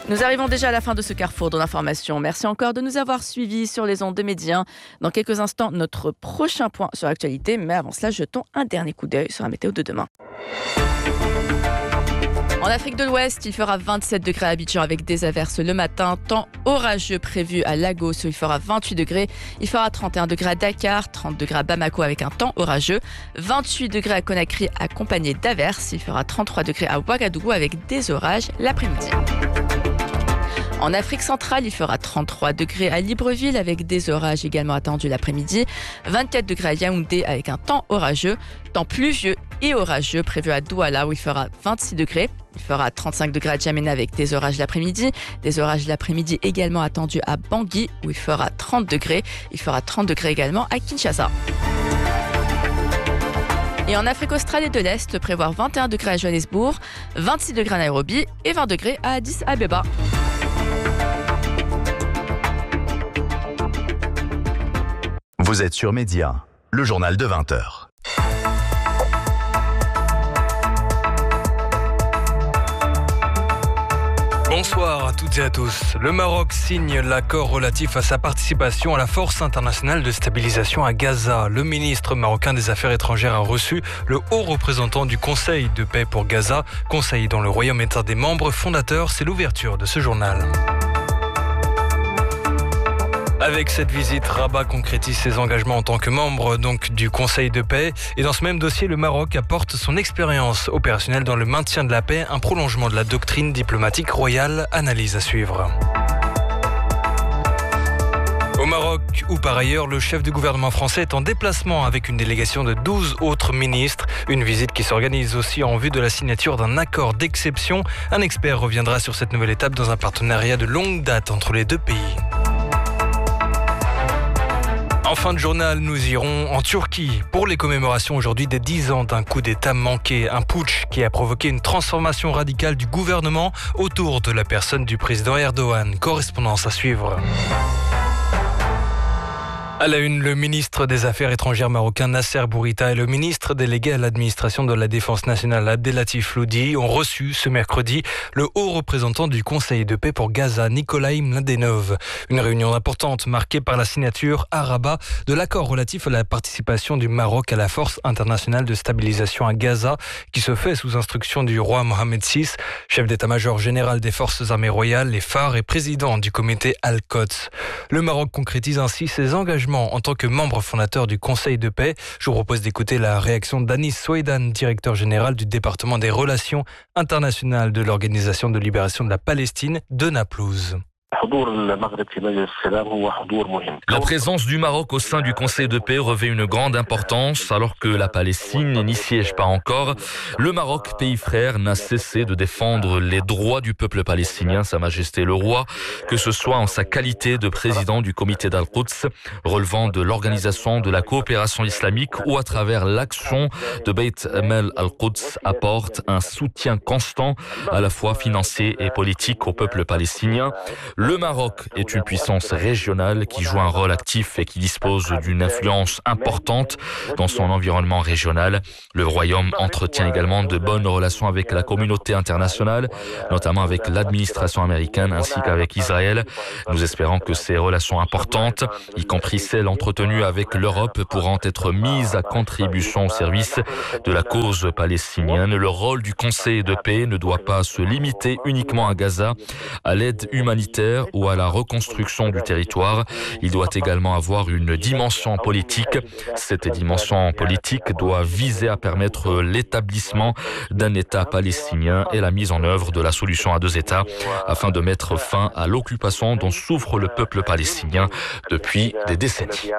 Nous arrivons déjà à la fin de ce carrefour de l'information. Merci encore de nous avoir suivis sur les ondes de Média. Dans quelques instants, notre prochain point sur l'actualité. Mais avant cela, jetons un dernier coup d'œil sur la météo de demain. En Afrique de l'Ouest, il fera 27 degrés à Abidjan avec des averses le matin. Temps orageux prévu à Lagos où il fera 28 degrés. Il fera 31 degrés à Dakar, 30 degrés à Bamako avec un temps orageux. 28 degrés à Conakry accompagné d'averses. Il fera 33 degrés à Ouagadougou avec des orages l'après-midi. En Afrique centrale, il fera 33 degrés à Libreville avec des orages également attendus l'après-midi. 24 degrés à Yaoundé avec un temps orageux. Temps pluvieux et orageux prévu à Douala où il fera 26 degrés. Il fera 35 degrés à Djamena avec des orages l'après-midi. Des orages l'après-midi également attendus à Bangui où il fera 30 degrés. Il fera 30 degrés également à Kinshasa. Et en Afrique australe et de l'Est, prévoir 21 degrés à Johannesburg, 26 degrés à Nairobi et 20 degrés à Addis Abeba. Vous êtes sur Média, le journal de 20h. Bonsoir à toutes et à tous. Le Maroc signe l'accord relatif à sa participation à la Force internationale de stabilisation à Gaza. Le ministre marocain des Affaires étrangères a reçu le haut représentant du Conseil de paix pour Gaza, conseil dont le Royaume est un des membres fondateurs. C'est l'ouverture de ce journal. Avec cette visite, Rabat concrétise ses engagements en tant que membre du Conseil de paix. Et dans ce même dossier, le Maroc apporte son expérience opérationnelle dans le maintien de la paix, un prolongement de la doctrine diplomatique royale. Analyse à suivre. Au Maroc, où par ailleurs, le chef du gouvernement français est en déplacement avec une délégation de 12 autres ministres. Une visite qui s'organise aussi en vue de la signature d'un accord d'exception. Un expert reviendra sur cette nouvelle étape dans un partenariat de longue date entre les deux pays. En fin de journal, nous irons en Turquie pour les commémorations aujourd'hui des 10 ans d'un coup d'État manqué, un putsch qui a provoqué une transformation radicale du gouvernement autour de la personne du président Erdogan. Correspondance à suivre. À la une, le ministre des Affaires étrangères marocain Nasser Bourita et le ministre délégué à l'administration de la Défense nationale Abdelatif Loudi ont reçu ce mercredi le haut représentant du Conseil de paix pour Gaza, Nikolaï Mladenov. Une réunion importante marquée par la signature à Rabat de l'accord relatif à la participation du Maroc à la Force internationale de stabilisation à Gaza qui se fait sous instruction du roi Mohamed VI, chef d'état-major général des forces armées royales, les phares et président du comité Al-Quds. Le Maroc concrétise ainsi ses engagements en tant que membre fondateur du Conseil de paix. Je vous propose d'écouter la réaction d'Anis Soueidan, directeur général du département des relations internationales de l'Organisation de libération de la Palestine de Naplouse. La présence du Maroc au sein du Conseil de paix revêt une grande importance alors que la Palestine n'y siège pas encore. Le Maroc, pays frère, n'a cessé de défendre les droits du peuple palestinien, Sa Majesté le Roi, que ce soit en sa qualité de président du comité d'Al-Quds, relevant de l'Organisation de la coopération islamique ou à travers l'action de Beit Emel Al-Quds, apporte un soutien constant à la fois financier et politique au peuple palestinien. Le Maroc est une puissance régionale qui joue un rôle actif et qui dispose d'une influence importante dans son environnement régional. Le Royaume entretient également de bonnes relations avec la communauté internationale, notamment avec l'administration américaine ainsi qu'avec Israël. Nous espérons que ces relations importantes, y compris celles entretenues avec l'Europe, pourront être mises à contribution au service de la cause palestinienne. Le rôle du Conseil de paix ne doit pas se limiter uniquement à Gaza, à l'aide humanitaire ou à la reconstruction du territoire. Il doit également avoir une dimension politique. Cette dimension politique doit viser à permettre l'établissement d'un État palestinien et la mise en œuvre de la solution à deux États afin de mettre fin à l'occupation dont souffre le peuple palestinien depuis des décennies.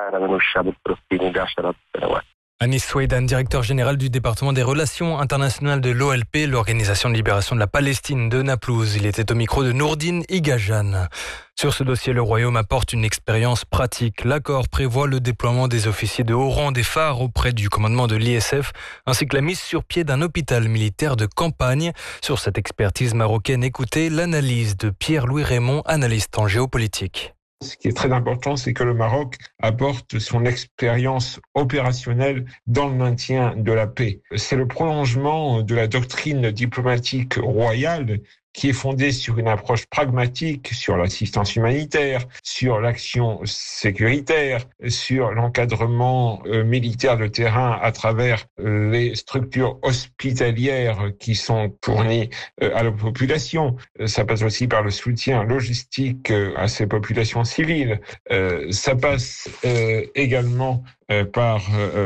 Anis Soueidan, directeur général du département des relations internationales de l'OLP, l'Organisation de libération de la Palestine de Naplouse. Il était au micro de Nourdine Igajan. Sur ce dossier, le Royaume apporte une expérience pratique. L'accord prévoit le déploiement des officiers de haut rang des phares auprès du commandement de l'ISF, ainsi que la mise sur pied d'un hôpital militaire de campagne. Sur cette expertise marocaine, écoutez l'analyse de Pierre-Louis Raymond, analyste en géopolitique. Ce qui est très important, c'est que le Maroc apporte son expérience opérationnelle dans le maintien de la paix. C'est le prolongement de la doctrine diplomatique royale qui est fondée sur une approche pragmatique, sur l'assistance humanitaire, sur l'action sécuritaire, sur l'encadrement militaire de terrain à travers les structures hospitalières qui sont fournies à la population. Ça passe aussi par le soutien logistique à ces populations civiles. Ça passe également par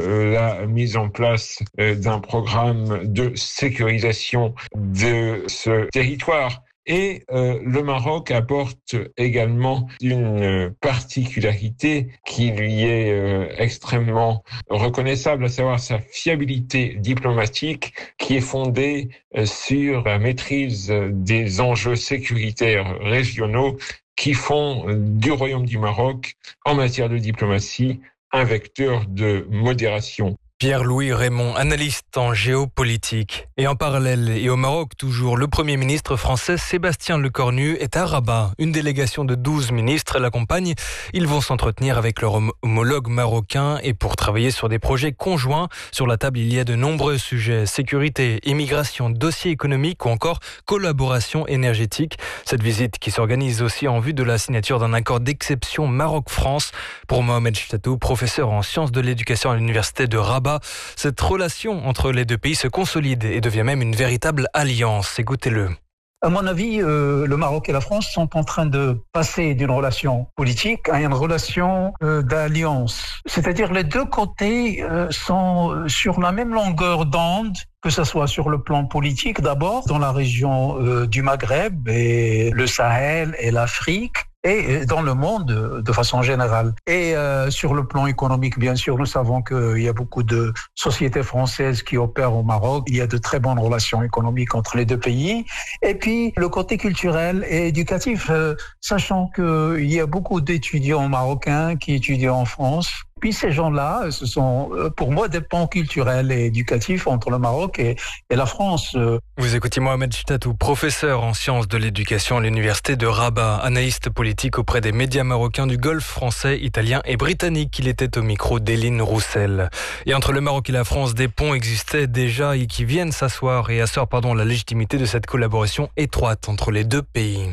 la mise en place d'un programme de sécurisation de ce territoire. Et le Maroc apporte également une particularité qui lui est extrêmement reconnaissable, à savoir sa fiabilité diplomatique qui est fondée sur la maîtrise des enjeux sécuritaires régionaux qui font du Royaume du Maroc, en matière de diplomatie, un vecteur de modération. Pierre-Louis Raymond, analyste en géopolitique. Et en parallèle, et au Maroc toujours, le Premier ministre français Sébastien Lecornu est à Rabat. Une délégation de 12 ministres l'accompagne. Ils vont s'entretenir avec leur homologue marocain et pour travailler sur des projets conjoints. Sur la table, il y a de nombreux sujets. Sécurité, immigration, dossiers économiques ou encore collaboration énergétique. Cette visite qui s'organise aussi en vue de la signature d'un accord d'exception Maroc-France. Pour Mohamed Chtatou, professeur en sciences de l'éducation à l'université de Rabat, cette relation entre les deux pays se consolide et devient même une véritable alliance. Écoutez-le. À mon avis, le Maroc et la France sont en train de passer d'une relation politique à une relation d'alliance. C'est-à-dire les deux côtés sont sur la même longueur d'onde, que ce soit sur le plan politique d'abord, dans la région du Maghreb et le Sahel et l'Afrique, et dans le monde de façon générale. Et sur le plan économique, bien sûr, nous savons qu'il y a beaucoup de sociétés françaises qui opèrent au Maroc. Il y a de très bonnes relations économiques entre les deux pays. Et puis, le côté culturel et éducatif, sachant qu'il y a beaucoup d'étudiants marocains qui étudient en France. Puis ces gens-là, ce sont pour moi des ponts culturels et éducatifs entre le Maroc et la France. Vous écoutez Mohamed Chtatou, professeur en sciences de l'éducation à l'université de Rabat, analyste politique auprès des médias marocains du Golfe français, italien et britannique. Il était au micro d'Éline Roussel. Et entre le Maroc et la France, des ponts existaient déjà et qui viennent s'asseoir la légitimité de cette collaboration étroite entre les deux pays.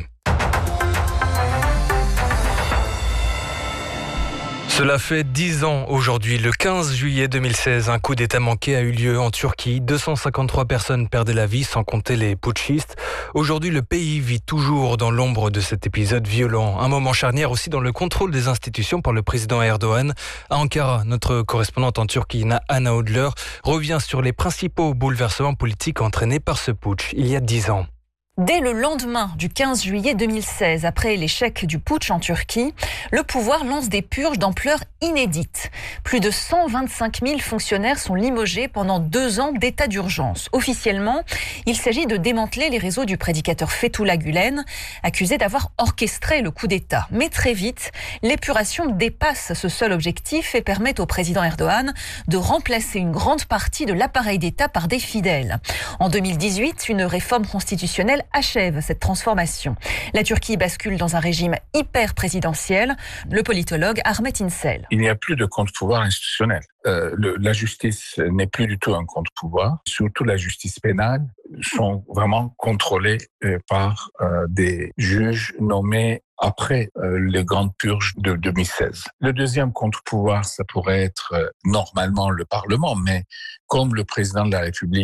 Cela fait 10 ans aujourd'hui, le 15 juillet 2016, un coup d'État manqué a eu lieu en Turquie. 253 personnes perdaient la vie, sans compter les putschistes. Aujourd'hui, le pays vit toujours dans l'ombre de cet épisode violent. Un moment charnière aussi dans le contrôle des institutions par le président Erdogan. À Ankara, notre correspondante en Turquie, Anna Odler, revient sur les principaux bouleversements politiques entraînés par ce putsch il y a 10 ans. Dès le lendemain du 15 juillet 2016, après l'échec du putsch en Turquie, le pouvoir lance des purges d'ampleur inédite. Plus de 125 000 fonctionnaires sont limogés pendant 2 ans d'état d'urgence. Officiellement, il s'agit de démanteler les réseaux du prédicateur Fethullah Gülen, accusé d'avoir orchestré le coup d'État. Mais très vite, l'épuration dépasse ce seul objectif et permet au président Erdogan de remplacer une grande partie de l'appareil d'État par des fidèles. En 2018, une réforme constitutionnelle achève cette transformation. La Turquie bascule dans un régime hyper présidentiel. Le politologue Ahmet İnsel. Il n'y a plus de contre-pouvoir institutionnel. La justice n'est plus du tout un contre-pouvoir. Surtout la justice pénale sont vraiment contrôlées par des juges nommés après les grandes purges de 2016. Le deuxième contre-pouvoir, ça pourrait être normalement le Parlement, mais comme le président de la République